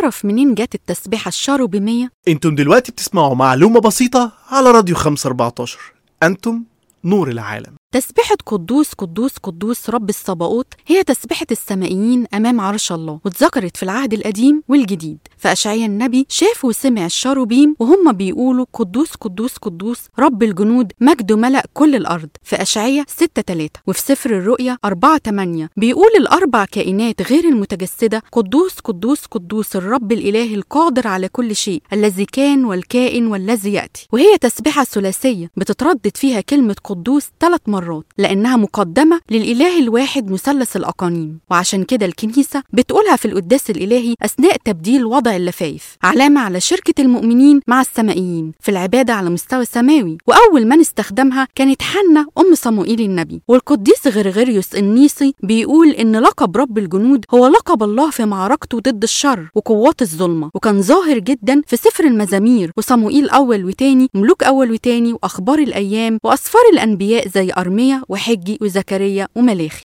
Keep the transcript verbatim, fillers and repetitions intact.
تعرف منين جات التسبيحة الشاروبيمية؟ انتم دلوقتي بتسمعوا معلومة بسيطة على راديو خمسة أربعتاشر. أنتم نور العالم. تسبيحة قدوس قدوس قدوس رب الصباؤوت هي تسبيحة السمائيين أمام عرش الله، واتذكرت في العهد القديم والجديد. فأشعيا النبي شاف وسمع الشاروبيم وهم بيقولوا قدوس قدوس قدوس رب الجنود مجده ملأ كل الأرض في أشعيا ستة ثلاثة. وفي سفر الرؤيا أربعة ثمانية بيقول الأربع كائنات غير المتجسدة قدوس قدوس قدوس الرب الإله القادر على كل شيء الذي كان والكائن والذي يأتي. وهي تسبيحة ثلاثية بتتردد فيها كلمة قدوس ثلاث مرات لأنها مقدمة للإله الواحد مثلث الأقانيم، وعشان كده الكنيسة بتقولها في القداس الإلهي أثناء تبديل وضع اللفايف، علامة على شركة المؤمنين مع السمائيين في العبادة على مستوى سماوي. وأول من استخدمها كانت حنة أم صموئيل النبي. والقديس غرغريوس النيسي بيقول إن لقب رب الجنود هو لقب الله في معركته ضد الشر وقوات الظلمة، وكان ظاهر جدا في سفر المزامير وصموئيل أول وتاني، ملوك أول وتاني، وأخبار الأيام، وأسفار الأنبياء زي أرميا وحجي وزكريا وملاخي.